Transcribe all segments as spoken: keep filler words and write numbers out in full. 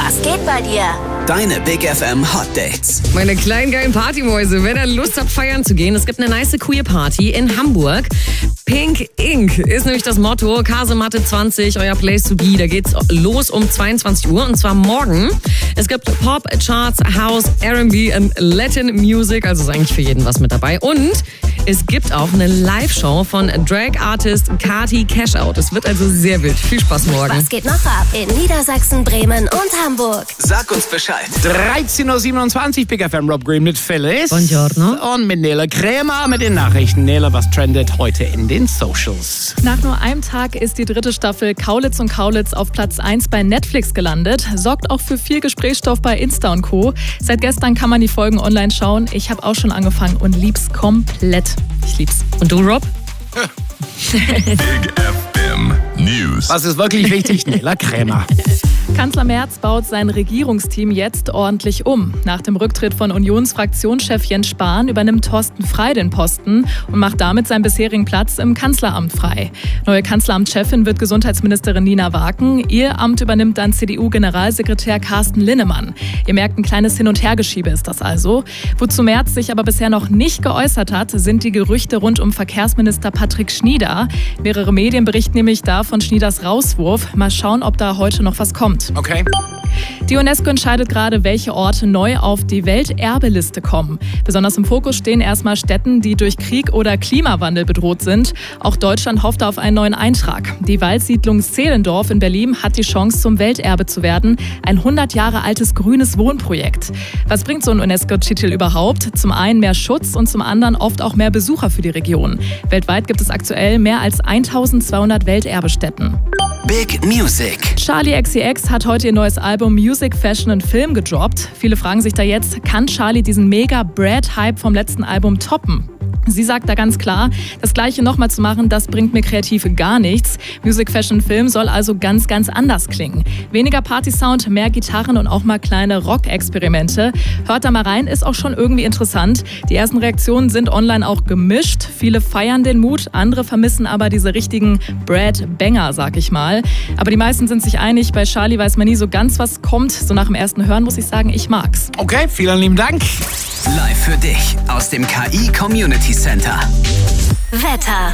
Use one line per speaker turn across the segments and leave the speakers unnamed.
Was geht bei dir?
Deine Big F M Hot Dates.
Meine kleinen geilen Partymäuse, wenn ihr Lust habt, feiern zu gehen, es gibt eine nice Queer Party in Hamburg. Pink Ink ist nämlich das Motto. Kasematte zwanzig, euer Place to be. Da geht's los um zweiundzwanzig Uhr und zwar morgen. Es gibt Pop, Charts, House, R and B und Latin Music. Also ist eigentlich für jeden was mit dabei. Und es gibt auch eine Live-Show von Drag-Artist Kati Cashout. Es wird also sehr wild. Viel Spaß morgen.
Was geht noch ab in Niedersachsen, Bremen und Hamburg?
Sag uns Bescheid.
dreizehn Uhr siebenundzwanzig, Big F M Rob Green mit Phyllis.
Buongiorno.
Und mit Nele Krämer mit den Nachrichten. Nele, was trendet heute in den Socials?
Nach nur einem Tag ist die dritte Staffel Kaulitz und Kaulitz auf Platz eins bei Netflix gelandet. Sorgt auch für viel Gesprächsstoff bei Insta und Co. Seit gestern kann man die Folgen online schauen. Ich habe auch schon angefangen und lieb's komplett. Ich lieb's.
Und du, Rob?
Big F M News.
Was ist wirklich wichtig? Nele Krämer.
Kanzler Merz baut sein Regierungsteam jetzt ordentlich um. Nach dem Rücktritt von Unionsfraktionschef Jens Spahn übernimmt Thorsten Frey den Posten und macht damit seinen bisherigen Platz im Kanzleramt frei. Neue Kanzleramtschefin wird Gesundheitsministerin Nina Waken. Ihr Amt übernimmt dann C D U-Generalsekretär Carsten Linnemann. Ihr merkt, ein kleines Hin- und Hergeschiebe ist das also. Wozu Merz sich aber bisher noch nicht geäußert hat, sind die Gerüchte rund um Verkehrsminister Patrick Schnieder. Mehrere Medien berichten nämlich da von Schnieders Rauswurf. Mal schauen, ob da heute noch was kommt.
Okay.
Die UNESCO entscheidet gerade, welche Orte neu auf die Welterbeliste kommen. Besonders im Fokus stehen erstmal Städten, die durch Krieg oder Klimawandel bedroht sind. Auch Deutschland hofft auf einen neuen Eintrag. Die Waldsiedlung Zehlendorf in Berlin hat die Chance, zum Welterbe zu werden. Ein hundert Jahre altes grünes Wohnprojekt. Was bringt so ein UNESCO-Titel überhaupt? Zum einen mehr Schutz und zum anderen oft auch mehr Besucher für die Region. Weltweit gibt es aktuell mehr als eintausendzweihundert Welterbestätten.
Big Music.
Charli X C X hat heute ihr neues Album Music, Fashion und Film gedroppt. Viele fragen sich da jetzt, kann Charli diesen Mega-Brad-Hype vom letzten Album toppen? Sie sagt da ganz klar, das Gleiche nochmal zu machen, das bringt mir kreativ gar nichts. Music, Fashion, Film soll also ganz, ganz anders klingen. Weniger Party-Sound, mehr Gitarren und auch mal kleine Rock-Experimente. Hört da mal rein, ist auch schon irgendwie interessant. Die ersten Reaktionen sind online auch gemischt. Viele feiern den Mut, andere vermissen aber diese richtigen Brad-Banger, sag ich mal. Aber die meisten sind sich einig, bei Charli weiß man nie so ganz, was kommt. So nach dem ersten Hören muss ich sagen, ich mag's.
Okay, vielen lieben Dank.
Live für dich aus dem K I Community Center.
Wetter.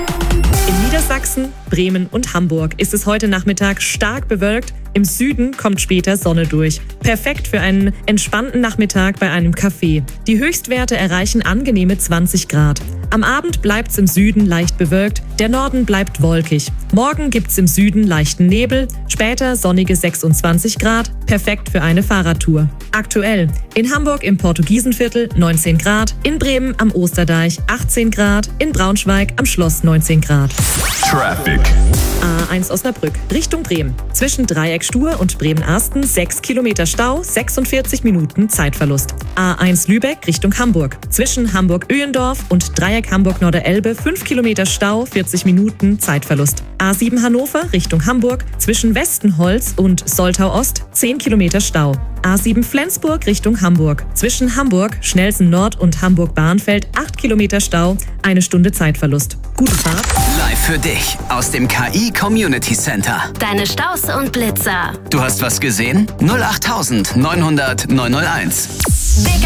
In Niedersachsen, Bremen und Hamburg ist es heute Nachmittag stark bewölkt. Im Süden kommt später Sonne durch. Perfekt für einen entspannten Nachmittag bei einem Café. Die Höchstwerte erreichen angenehme zwanzig Grad. Am Abend bleibt es im Süden leicht bewölkt, der Norden bleibt wolkig. Morgen gibt es im Süden leichten Nebel, später sonnige sechsundzwanzig Grad, perfekt für eine Fahrradtour. Aktuell in Hamburg im Portugiesenviertel neunzehn Grad, in Bremen am Osterdeich achtzehn Grad, in Braunschweig am Schloss neunzehn Grad.
Traffic.
A eins Osnabrück Richtung Bremen. Zwischen Dreieck Stur und Bremen-Arsten sechs Kilometer Stau, sechsundvierzig Minuten Zeitverlust. A eins Lübeck Richtung Hamburg. Zwischen Hamburg-Öhendorf und Dreieck Hamburg-Norderelbe fünf Kilometer Stau, vierzig Minuten Zeitverlust. A sieben Hannover Richtung Hamburg. Zwischen Westenholz und Soltau-Ost zehn Kilometer Stau. A sieben Flensburg Richtung Hamburg. Zwischen Hamburg, Schnellsen Nord und Hamburg-Bahnfeld acht Kilometer Stau, eine Stunde Zeitverlust. Gute Fahrt.
Live für dich aus dem K I Community Center.
Deine Staus und Blitzer.
Du hast was gesehen? null acht neunhundert neunhunderteins.
Big